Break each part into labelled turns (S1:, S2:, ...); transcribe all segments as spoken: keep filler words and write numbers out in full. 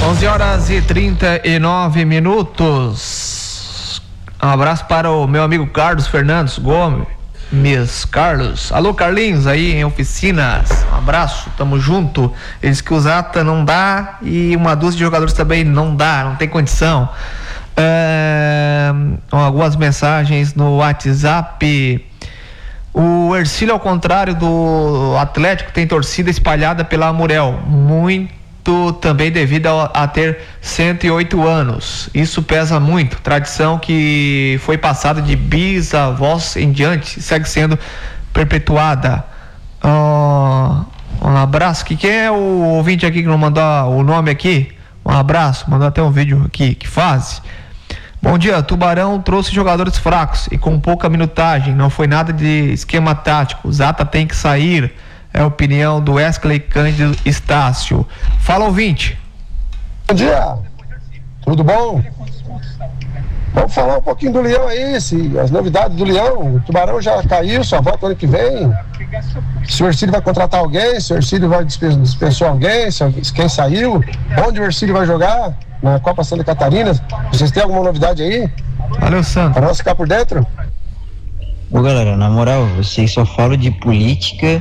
S1: onze horas e trinta e nove minutos. Um abraço para o meu amigo Carlos Fernandes Gomes. Miss Carlos. Alô, Carlinhos, aí em Oficinas. Um abraço, tamo junto. Eles que o Zata não dá e uma dúzia de jogadores também não dá, não tem condição. É, algumas mensagens no WhatsApp. O Ercílio, ao contrário do Atlético, tem torcida espalhada pela Amurel. Muito também devido a, a ter cento e oito anos. Isso pesa muito. Tradição que foi passada de bisavós em diante, segue sendo perpetuada. Oh, um abraço. Que quem é o ouvinte aqui que não mandou o nome aqui? Um abraço. Mandou até um vídeo aqui. Que fase? Bom dia. Tubarão trouxe jogadores fracos e com pouca minutagem. Não foi nada de esquema tático. Zata tem que sair. É a opinião do Wesley Cândido Estácio. Fala, ouvinte.
S2: Bom dia. Tudo bom? Vamos falar um pouquinho do Leão aí, se, as novidades do Leão. O Tubarão já caiu, só volta ano que vem. Se o Ercílio vai contratar alguém, se o Ercílio vai dispensar alguém, se quem saiu, onde o Ercílio vai jogar, na Copa Santa Catarina. Vocês têm alguma novidade aí?
S1: Valeu, Santo.
S2: Para nós ficar por dentro?
S3: Ô galera, na moral, vocês só falam de política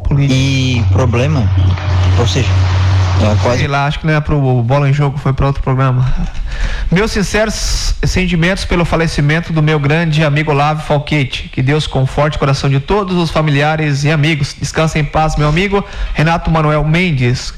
S3: e problema, ou seja, é quase...
S1: Sei lá, acho que não é pro Bola em Jogo, foi para outro programa. Meus sinceros sentimentos pelo falecimento do meu grande amigo Olavo Falquete. Que Deus conforte o coração de todos os familiares e amigos. Descansa em paz, meu amigo Renato Manuel Mendes.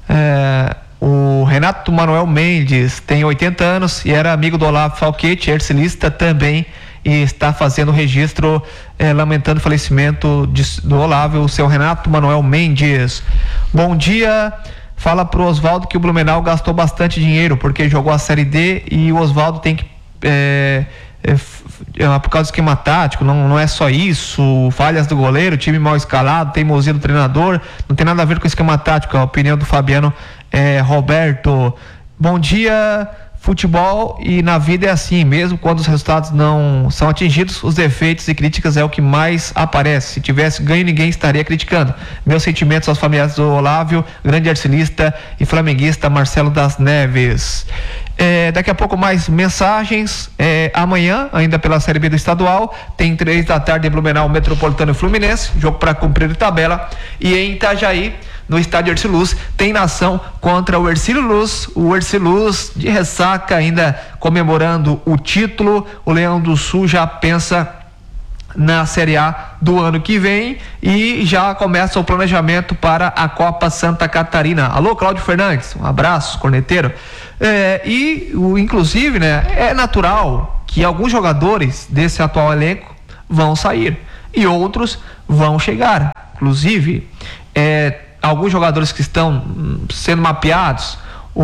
S1: É, o Renato Manuel Mendes tem oitenta anos e era amigo do Olavo Falquete, ercilista também, e está fazendo o registro eh, lamentando o falecimento de, do Olavo, o seu Renato Manuel Mendes. Bom dia, fala pro Oswaldo que o Blumenau gastou bastante dinheiro porque jogou a Série D e o Oswaldo tem que é, é, é, por causa do esquema tático, não, não é só isso, falhas do goleiro, time mal escalado, teimosia do treinador, não tem nada a ver com o esquema tático, a opinião do Fabiano é, Roberto. Bom dia. Futebol e na vida é assim, mesmo quando os resultados não são atingidos, os defeitos e críticas é o que mais aparece. Se tivesse ganho, ninguém estaria criticando. Meus sentimentos aos familiares do Olávio, grande arcilista e flamenguista Marcelo das Neves. É, daqui a pouco mais mensagens. É, amanhã, ainda pela Série B do estadual, tem três da tarde em Blumenau, Metropolitano e Fluminense, jogo para cumprir tabela. E em Itajaí, no estádio Erciluz, tem nação contra o Ercílio Luz. O Ercílio Luz de ressaca, ainda comemorando o título. O Leão do Sul já pensa na Série A do ano que vem e já começa o planejamento para a Copa Santa Catarina. Alô, Cláudio Fernandes, um abraço, corneteiro. É, e o, inclusive, né, é natural que alguns jogadores desse atual elenco vão sair e outros vão chegar. Inclusive, é, alguns jogadores que estão sendo mapeados,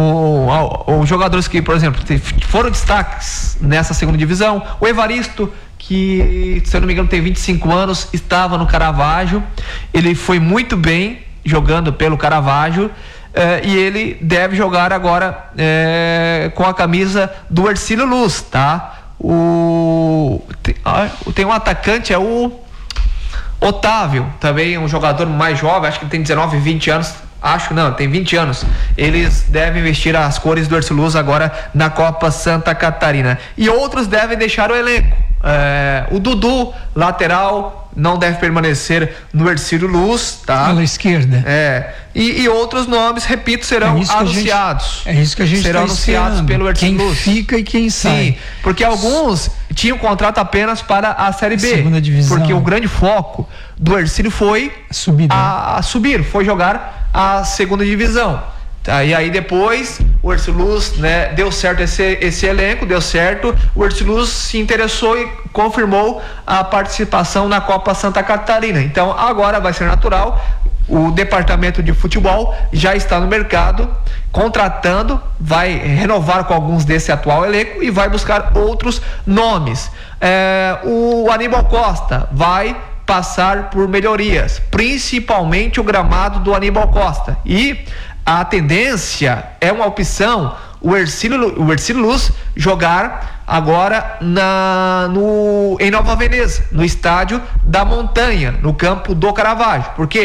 S1: os jogadores que, por exemplo, foram destaques nessa segunda divisão, o Evaristo, que, se eu não me engano, tem vinte e cinco anos, estava no Caravaggio, ele foi muito bem jogando pelo Caravaggio, eh, e ele deve jogar agora eh, com a camisa do Ercílio Luz, tá? O, tem, ah, tem um atacante, é o Otávio, também um jogador mais jovem, acho que ele tem dezenove, vinte anos, acho não, tem vinte anos. Eles devem vestir as cores do Ercílio Luz agora na Copa Santa Catarina. E outros devem deixar o elenco. É, o Dudu, lateral, não deve permanecer no Ercílio Luz, tá?
S4: Pela esquerda.
S1: É. E, e outros nomes, repito, serão é anunciados.
S4: Gente, é isso que a gente
S1: serão
S4: tá
S1: anunciados pelo Ercílio
S4: Luz.
S1: Quem
S4: fica e quem sai.
S1: Sim, porque alguns tinham contrato apenas para a Série B.
S4: Segunda divisão.
S1: Porque o grande foco do Ercílio foi
S4: subir, né?
S1: a, a subir, foi jogar a segunda divisão. Tá, e aí depois o Ercílio Luz, né, deu certo esse, esse elenco, deu certo, o Ercílio Luz se interessou e confirmou a participação na Copa Santa Catarina. Então agora vai ser natural, o departamento de futebol já está no mercado, contratando, vai renovar com alguns desse atual elenco e vai buscar outros nomes. É, o Aníbal Costa vai passar por melhorias, principalmente o gramado do Aníbal Costa, e a tendência é uma opção o Ercílio, o Ercílio Luz jogar agora na, no, em Nova Veneza, no estádio da Montanha, no campo do Caravaggio. Por quê?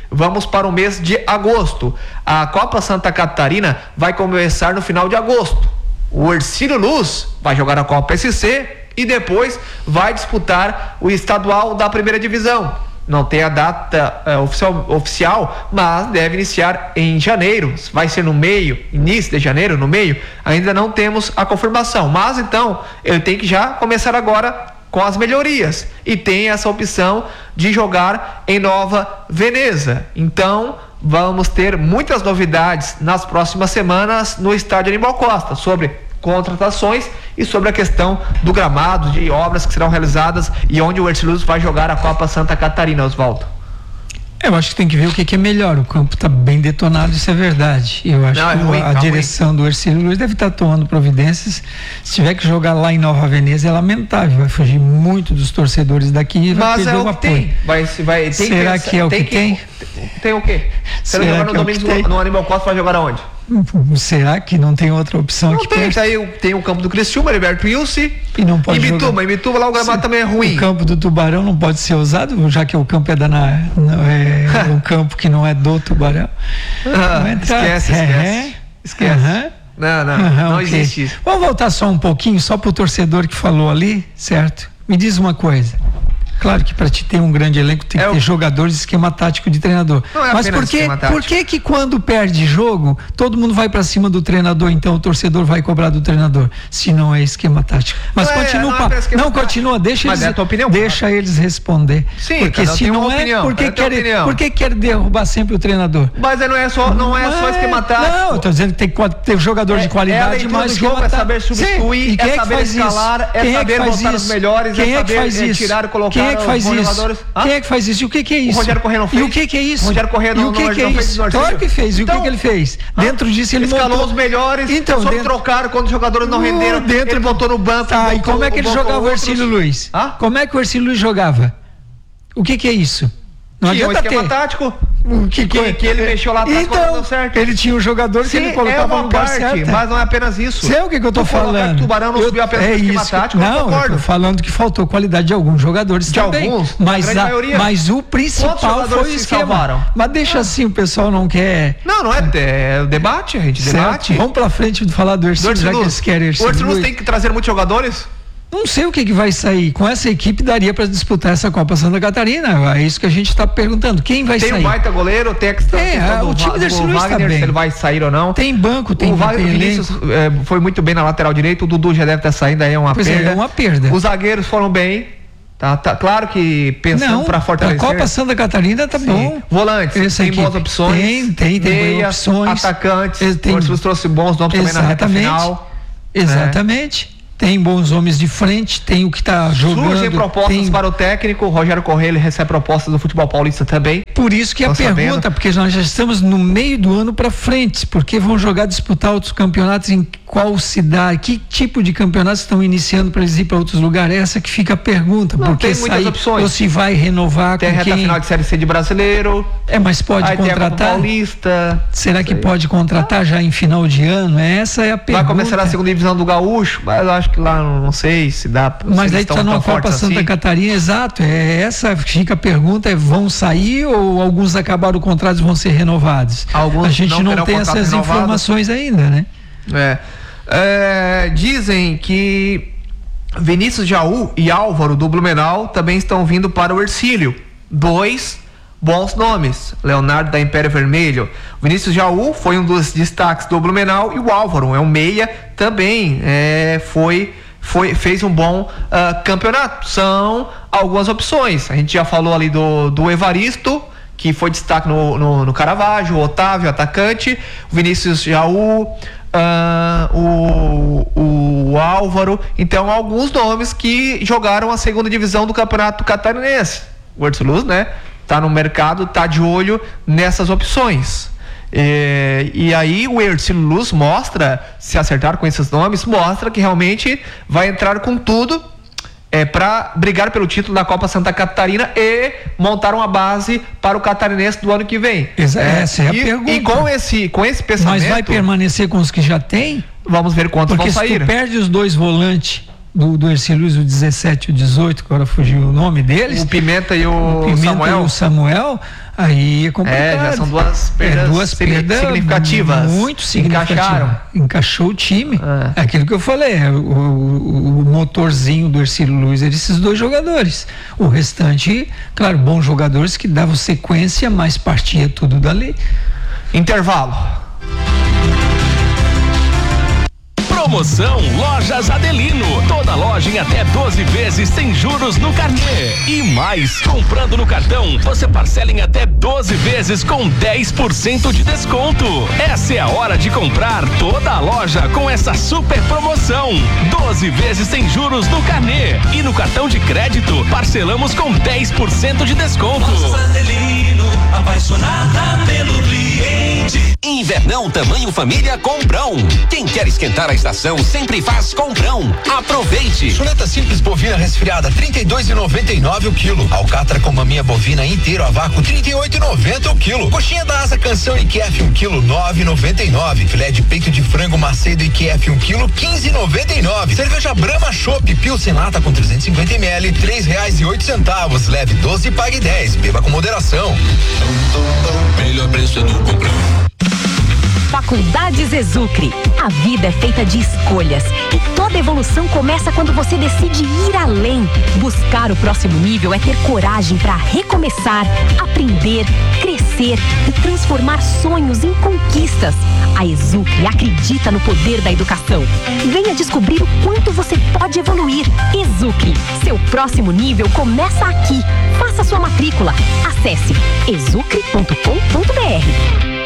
S1: Vamos para o mês de agosto. A Copa Santa Catarina vai começar no final de agosto. O Hercílio Luz vai jogar a Copa S C e depois vai disputar o estadual da primeira divisão. Não tem a data é, oficial, oficial, mas deve iniciar em janeiro. Vai ser no meio, início de janeiro, no meio. Ainda não temos a confirmação, mas então ele tem que já começar agora com as melhorias e tem essa opção de jogar em Nova Veneza. Então vamos ter muitas novidades nas próximas semanas no estádio Aníbal Costa sobre contratações e sobre a questão do gramado, de obras que serão realizadas e onde o Hercílio Luz vai jogar a Copa Santa Catarina, Osvaldo.
S4: Eu acho que tem que ver o que, que é melhor. O campo está bem detonado, isso é verdade. Eu acho
S1: Não,
S4: que
S1: é ruim,
S4: a
S1: tá
S4: direção
S1: ruim.
S4: do Hercílio Luz deve estar tomando providências. Se tiver que jogar lá em Nova Veneza é lamentável, vai fugir muito dos torcedores daqui e vai
S1: Mas
S4: perder
S1: é
S4: o,
S1: o
S4: apoio.
S1: tem. Vai, vai, tem
S4: Será
S1: pensa,
S4: que é o
S1: tem
S4: que tem?
S1: Tem o quê? Você vai
S4: Será
S1: jogar no
S4: que é o que
S1: domingo
S4: tem?
S1: no, no Aníbal Costa, vai jogar aonde?
S4: Será que não tem outra opção
S1: Não
S4: aqui
S1: tem,
S4: perto?
S1: tá aí, tem o campo do Criciúma, Heriberto Wilson
S4: E não pode
S1: e Bituba.
S4: jogar.
S1: Em Bituba lá o gramado
S4: Se-
S1: também é ruim.
S4: O campo do Tubarão não pode ser usado, já que o campo é, da na, não é um campo que não é do Tubarão.
S1: Ah,
S4: Não entra-
S1: esquece,
S4: É,
S1: esquece.
S4: é.
S1: Esquece.
S4: Aham.
S1: Não, não,
S4: Aham,
S1: não
S4: ok.
S1: existe isso.
S4: Vamos voltar só um pouquinho, só pro torcedor que falou ali, certo? Me diz uma coisa. Claro que para te ter um grande elenco tem que
S1: É
S4: ter
S1: o-
S4: jogadores de esquema tático de treinador.
S1: Não é
S4: Mas
S1: apenas
S4: por que,
S1: esquema tático.
S4: por que que quando perde jogo, todo mundo vai para cima do treinador, então o torcedor vai cobrar do treinador, se não é esquema tático? Mas
S1: Não é-
S4: continua,
S1: não é
S4: pa-
S1: apenas esquema
S4: não
S1: tático.
S4: continua, deixa
S1: Mas
S4: eles,
S1: é a tua opinião.
S4: deixa eles responder.
S1: Sim,
S4: porque
S1: cada um
S4: se
S1: tem
S4: não
S1: uma
S4: é,
S1: opinião,
S4: por que
S1: cada um tem uma
S4: quer,
S1: opinião.
S4: por que quer derrubar sempre o treinador?
S1: Mas aí não é só, não é só esquema tático.
S4: Não, eu tô dizendo que tem que ter jogador
S1: É-
S4: de qualidade,
S1: é a leitura
S4: mas
S1: do jogo,
S4: esquema
S1: é saber
S4: tático.
S1: substituir,
S4: Sim, e quem
S1: é
S4: que
S1: saber
S4: faz
S1: escalar,
S4: isso?
S1: é
S4: Quem
S1: saber
S4: que faz
S1: botar os
S4: isso?
S1: melhores,
S4: Quem
S1: é
S4: é que
S1: saber,
S4: faz
S1: é,
S4: isso?
S1: tirar e colocar
S4: Quem é que
S1: os
S4: faz
S1: bons
S4: isso?
S1: jogadores. Hã?
S4: Quem é que faz isso? E o que que é isso?
S1: O Rogério Corrêa não
S4: E
S1: fez?
S4: o que que é isso?
S1: O Rogério Corrêa
S4: E
S1: não-
S4: o que
S1: não-
S4: que é
S1: não fez
S4: isso?
S1: no Hercílio?
S4: Claro que fez. E o
S1: Então,
S4: que que ele fez?
S1: hã?
S4: Dentro disso ele
S1: Escalou
S4: montou
S1: os melhores,
S4: Então,
S1: soube
S4: dentro-
S1: trocar quando os jogadores não
S4: Uh,
S1: renderam.
S4: dentro-
S1: Ele botou no banco.
S4: Tá, e
S1: botou-
S4: como é que ele
S1: botou
S4: jogava o
S1: outros.
S4: Hercílio Luiz?
S1: Hã?
S4: Como é que o Hercílio Luiz jogava? O que que é isso? Não
S1: Tinha um
S4: adianta
S1: esquema
S4: ter.
S1: tático.
S4: O que,
S1: Que- que ele mexeu lá atrás quando
S4: Então,
S1: deu certo.
S4: ele tinha um jogador que
S1: Sim,
S4: ele
S1: é
S4: colocava no
S1: uma
S4: lugar
S1: parte,
S4: certo.
S1: mas não é apenas isso.
S4: Sei o que, que eu tô
S1: Tu colocar
S4: falando.
S1: que o Tubarão não
S4: Eu-
S1: subiu apenas
S4: é
S1: no esquema
S4: isso.
S1: tático, eu
S4: Não, eu
S1: concordo.
S4: tô falando que faltou qualidade de alguns jogadores
S1: De
S4: também.
S1: alguns,
S4: mas,
S1: a grande
S4: a-
S1: maioria.
S4: mas o
S1: Quantos
S4: principal
S1: jogadores
S4: foi o
S1: se
S4: esquema.
S1: salvaram?
S4: Mas deixa assim, o pessoal não quer.
S1: Não, não é, é o debate, a gente
S4: Certo?
S1: debate.
S4: Vamos pra frente de falar do
S1: Do
S4: Hercílio, já
S1: Hercílio
S4: que
S1: Luz.
S4: eles querem
S1: O
S4: Hercílio
S1: Hercílio Luz
S4: Luz.
S1: tem que trazer muitos jogadores?
S4: Não sei o que, que vai sair. Com essa equipe daria para disputar essa Copa Santa Catarina. É isso que a gente está perguntando. Quem vai
S1: Tem
S4: sair?
S1: um baita goleiro, tem a questão,
S4: É,
S1: questão
S4: a-
S1: do,
S4: o time
S1: Va-
S4: do Hercílio
S1: do
S4: Luz tá
S1: Wagner,
S4: bem.
S1: se ele vai sair ou não.
S4: Tem banco, tem,
S1: o Wagner
S4: tem
S1: Vinícius
S4: elenco.
S1: é, foi muito bem na lateral direita, o Dudu já deve estar saindo, aí é uma
S4: Pois
S1: perda.
S4: é, é uma perda.
S1: Os zagueiros foram bem, tá, tá claro que pensando
S4: Não,
S1: para
S4: a
S1: fortalecer.
S4: Copa Santa Catarina tá
S1: Sim.
S4: bom.
S1: Volantes,
S4: Essa
S1: tem
S4: equipe.
S1: boas opções.
S4: Tem, tem, tem boas
S1: meias,
S4: opções.
S1: atacantes.
S4: Ele tem-
S1: O Hercílio Luz trouxe bons nomes também na reta
S4: Exatamente.
S1: final.
S4: Exatamente. Tem bons homens de frente, tem o que tá jogando.
S1: Surgem propostas
S4: tem...
S1: para o técnico, o Rogério Corrêa ele recebe propostas do futebol paulista também.
S4: Por isso que a
S1: Tô
S4: pergunta,
S1: sabendo.
S4: porque nós já estamos no meio do ano para frente, porque vão jogar, disputar outros campeonatos, em qual cidade, que tipo de campeonatos estão iniciando para eles ir para outros lugares? Essa que fica a pergunta,
S1: Não,
S4: porque
S1: tem muitas
S4: sair,
S1: opções.
S4: ou se vai renovar
S1: Tem a
S4: com
S1: reta
S4: quem?
S1: final de Série C de brasileiro.
S4: É, mas pode
S1: aí tem a Copa
S4: contratar?
S1: Paulista.
S4: Será que
S1: Sei.
S4: pode contratar já em final de ano? Essa é a pergunta.
S1: Vai começar na segunda divisão do Gaúcho, mas eu acho que lá não sei se dá.
S4: Mas
S1: se
S4: aí
S1: eles
S4: tá
S1: tão
S4: numa
S1: tão
S4: Copa
S1: fortes
S4: Santa
S1: assim.
S4: Catarina, exato. É essa fica a pergunta: é, vão sair ou alguns acabaram o contrato e vão ser renovados?
S1: Alguns
S4: a gente
S1: não
S4: não,
S1: terão
S4: tem
S1: contrato
S4: essas
S1: renovado.
S4: informações ainda, né?
S1: É. É, dizem que Vinícius Jaú e Álvaro do Blumenau também estão vindo para o Hercílio. Dois bons nomes. Leonardo da Império Vermelho. Vinícius Jaú foi um dos destaques do Blumenau e o Álvaro é um meia também. É, foi, foi, fez um bom uh, campeonato. São algumas opções. A gente já falou ali do, do Evaristo, que foi destaque no, no, no Caravaggio, o Otávio, atacante, o Vinícius Jaú, uh, o, o Álvaro. Então, alguns nomes que jogaram a segunda divisão do Campeonato Catarinense. O Hercílio Luz, né? Tá no mercado, tá de olho nessas opções. É, e aí o Hercílio Luz mostra, se acertar com esses nomes, mostra que realmente vai entrar com tudo é, para brigar pelo título da Copa Santa Catarina e montar uma base para o catarinense do ano que vem.
S4: Exa- essa é a
S1: e,
S4: pergunta.
S1: E com esse, com esse pensamento,
S4: Mas vai permanecer com os que já tem?
S1: vamos ver quantos
S4: Porque
S1: vão
S4: se
S1: sair.
S4: tu perde os dois volantes do, do Ercílio Luz, o dezessete e o dezoito, que agora fugiu o nome deles.
S1: O Pimenta e o,
S4: o Pimenta
S1: Samuel.
S4: E o Samuel, aí é complicado.
S1: É, já são duas perdas,
S4: é, duas perdas
S1: significativas.
S4: Muito significativas.
S1: Encaixaram.
S4: Encaixou o time.
S1: É.
S4: É aquilo que eu falei, é, o, o, o motorzinho do Ercílio Luz era esses dois jogadores. O restante, claro, bons jogadores que davam sequência, mas partia tudo dali.
S1: Intervalo.
S5: Promoção Lojas Adelino. Toda loja em até doze vezes sem juros no carnê. E mais, comprando no cartão, você parcela em até doze vezes com dez por cento de desconto. Essa é a hora de comprar toda a loja com essa super promoção. doze vezes sem juros no carnê. E no cartão de crédito, parcelamos com dez por cento de desconto.
S6: Lojas Adelino, apaixonada pelo cliente.
S7: Invernão tamanho família Comprão. Quem quer esquentar a estação sempre faz Comprão. Aproveite.
S8: Chuleta simples bovina resfriada trinta e dois e noventa e nove o quilo. Alcatra com maminha bovina inteiro a vácuo trinta e oito e noventa o quilo. Coxinha da asa canção I Q F um quilo nove e noventa e nove. Filé de peito de frango macedo I Q F um quilo quinze e noventa e nove. Cerveja Brahma Chopp Pilsen lata com trezentos e cinquenta mililitros três reais e oito centavos. Leve doze e pague dez. Beba com moderação.
S6: Melhor preço é no Comprão.
S9: Faculdades Exucre. A vida é feita de escolhas e toda evolução começa quando você decide ir além. Buscar o próximo nível é ter coragem para recomeçar, aprender, crescer e transformar sonhos em conquistas. A Exucre acredita no poder da educação. Venha descobrir o quanto você pode evoluir. Exucre, seu próximo nível começa aqui. Faça sua matrícula. Acesse exucre ponto com ponto br.